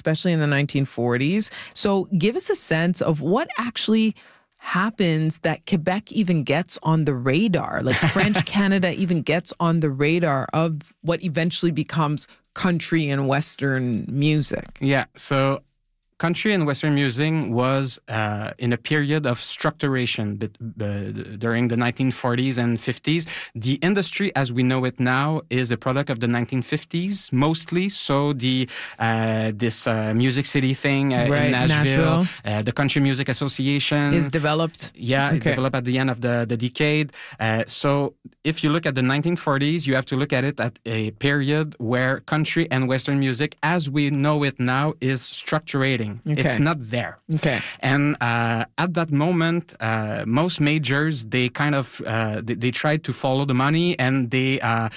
especially in the 1940s. So give us a sense of what actually happens that Quebec even gets on the radar, like French Canada even gets on the radar of what eventually becomes country and Western music. Yeah, so country and Western music was in a period of structuration during the 1940s and 50s. The industry as we know it now is a product of the 1950s, mostly. So this Music City thing in Nashville. The Country Music Association is developed. Yeah, it developed at the end of the decade. So if you look at the 1940s, you have to look at it at a period where country and Western music, as we know it now, is structurating. Okay. It's not there. Okay. And at that moment, most majors, they kind of they tried to follow the money, and they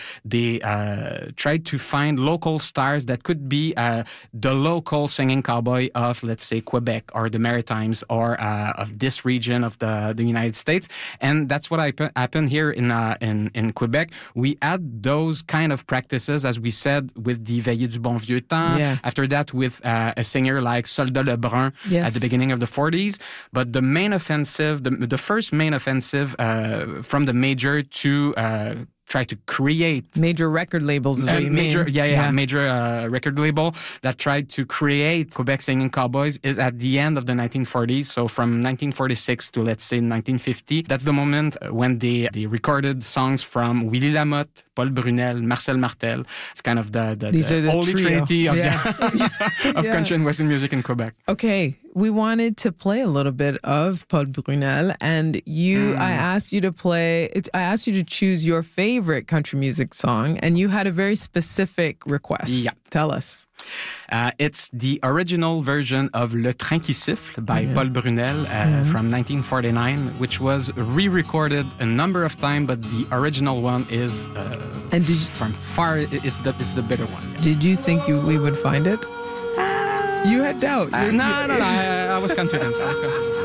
tried to find local stars that could be the local singing cowboy of, let's say, Quebec or the Maritimes or of this region of the United States. And that's what happened here in Quebec. We had those kind of practices, as we said, with the Veillées du Bon Vieux Temps. Yeah. After that, with a singer like Soldat Lebrun at the beginning of the 40s. But the main offensive, the first main offensive from the major to try to create major record labels is what you mean. Yeah. Major record label that tried to create Quebec singing cowboys is at the end of the 1940s. So from 1946 to, let's say, 1950, that's the moment when they recorded songs from Willie Lamotte, Paul Brunel, Marcel Martel. It's kind of the holy trinity of, of country and Western music in Quebec. Okay, we wanted to play a little bit of Paul Brunel, and I asked you to choose your favorite country music song, and you had a very specific request. Yeah. Tell us. It's the original version of Le Train qui siffle by Paul Brunel from 1949, which was re-recorded a number of times, but the original one is from far. It's the better one. Yeah. Did you think we would find it? You had doubt. No. I was confident.